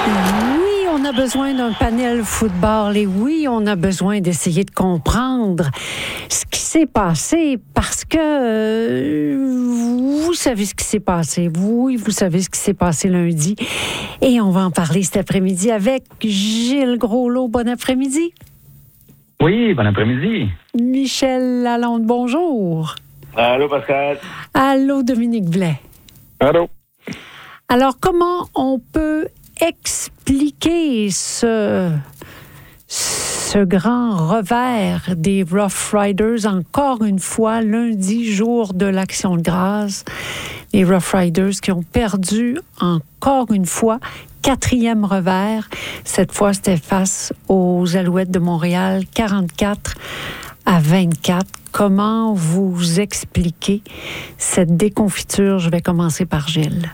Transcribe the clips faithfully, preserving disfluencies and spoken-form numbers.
Oui, on a besoin d'un panel football et oui, on a besoin d'essayer de comprendre ce qui s'est passé parce que euh, vous savez ce qui s'est passé. Oui, vous savez ce qui s'est passé lundi. Et on va en parler cet après-midi avec Gilles Groslot. Bon après-midi. Oui, bon après-midi. Michel Lalonde, bonjour. Allô, Pascal. Allô, Dominique Blais. Allô. Alors, comment on peut expliquer ce, ce grand revers des Rough Riders encore une fois lundi, jour de l'Action de grâce? Les Rough Riders qui ont perdu encore une fois, quatrième revers. Cette fois, c'était face aux Alouettes de Montréal, quarante-quatre à vingt-quatre. Comment vous expliquez cette déconfiture? Je vais commencer par Gilles.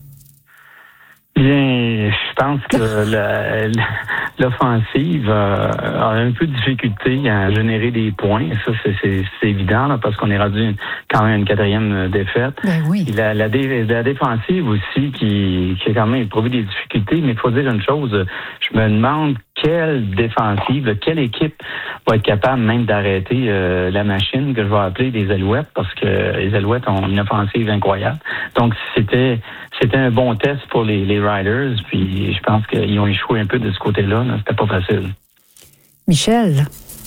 Bien, je pense que la, l'offensive euh, a un peu de difficulté à générer des points. Ça, c'est, c'est, c'est évident là, parce qu'on est rendu quand même à une quatrième défaite. Ben oui. Et la, la, dé, la défensive aussi qui, qui a quand même éprouvé des difficultés. Mais il faut dire une chose, je me demande quelle défensive, quelle équipe va être capable même d'arrêter euh, la machine que je vais appeler les Alouettes, parce que les Alouettes ont une offensive incroyable. Donc, c'était c'était un bon test pour les, les Riders, puis je pense qu'ils ont échoué un peu de ce côté-là. Là. C'était pas facile. Michel?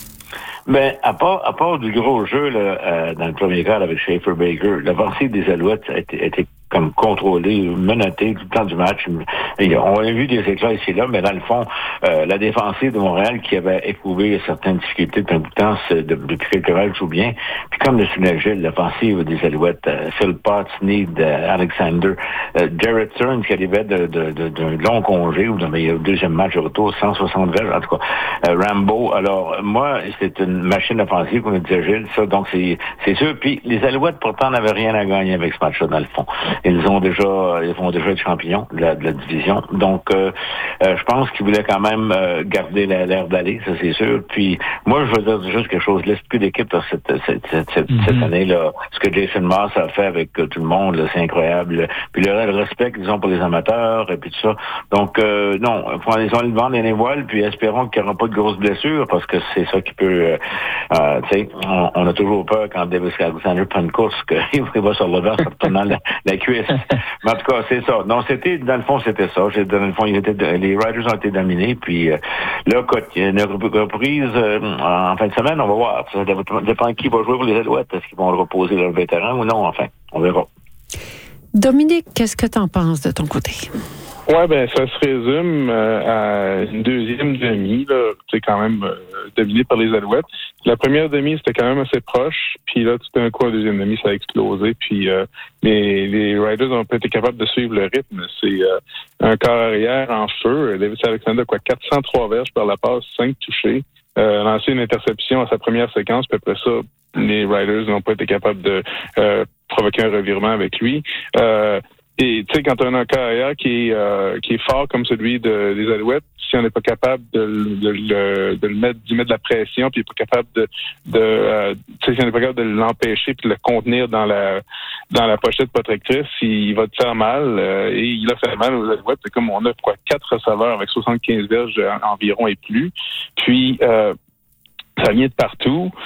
Ben, à part, à part du gros jeu là, euh, dans le premier quart avec Schaefer Baker, l'avancée des Alouettes a été, a été comme contrôlée, menotée tout le temps du match. Et on a vu des éclats ici et là, mais dans le fond, euh, la défensive de Montréal qui avait éprouvé certaines difficultés depuis un bout de temps, de, depuis quelques matchs ou bien. Puis comme le soulignait Gilles, l'offensive des Alouettes, euh, Phil Potts, Need, euh, Alexander, euh, Jared Stearns qui arrivait de, de, de, d'un long congé ou d'un deuxième match au retour, cent soixante verges, en tout cas, euh, Rambo. Alors, moi, c'est une machine offensive, comme le disait Gilles, ça, donc c'est, c'est sûr. Puis les Alouettes, pourtant, n'avaient rien à gagner avec ce match-là, dans le fond. Ils ont déjà, ils vont déjà être champions de la, de la division. Donc, euh, euh, je pense qu'ils voulaient quand même euh, garder la, l'air d'aller, ça c'est sûr. Puis, moi, je veux dire juste quelque chose. L'esprit d'équipe là, cette, cette, cette, cette, mm-hmm. cette année-là, ce que Jason Moss a fait avec euh, tout le monde, là, c'est incroyable. Puis le, le respect qu'ils ont pour les amateurs et puis tout ça. Donc, euh, non, ils ont le vent dans les voiles, puis espérons qu'il n'y aura pas de grosses blessures, parce que c'est ça qui peut, euh, euh, tu sais, on, on a toujours peur quand Davis Alexander prend une course qu'il va se relever en se retournant la, la cuisse. Mais en tout cas, c'est ça. Non, c'était, dans le fond, c'était ça. Dans le fond, ils étaient, les Riders ont été dominés. Puis euh, là, quand il y a une reprise euh, en fin de semaine, on va voir. Ça dépend de qui va jouer pour les Alouettes. Est-ce qu'ils vont reposer leur vétéran ou non? Enfin, on verra. Dominique, qu'est-ce que tu en penses de ton côté? Ouais, ben ça se résume euh, à une deuxième demi, là, c'est quand même euh, dominé par les Alouettes. La première demi, c'était quand même assez proche, puis là, tout d'un coup, la deuxième demi, ça a explosé, puis euh, les, les Riders ont pas été capables de suivre le rythme. C'est euh, un corps arrière en feu. Davis Alexander, quoi, quatre cent trois verges par la passe, cinq touchés, euh, lancé une interception à sa première séquence, puis après ça, les Riders n'ont pas été capables de euh, provoquer un revirement avec lui. Euh, Et tu sais, quand on a un carrière qui est euh, qui est fort comme celui de, des Alouettes, si on n'est pas capable de, de, de, de le mettre, d'y mettre de la pression, puis pas capable de, de euh, tu sais, si on n'est pas capable de l'empêcher puis de le contenir dans la dans la pochette protectrice, il va te faire mal. Euh, et il a fait mal aux Alouettes. C'est comme on a quoi quatre receveurs avec soixante-quinze verges environ et plus. Puis euh, ça vient de partout.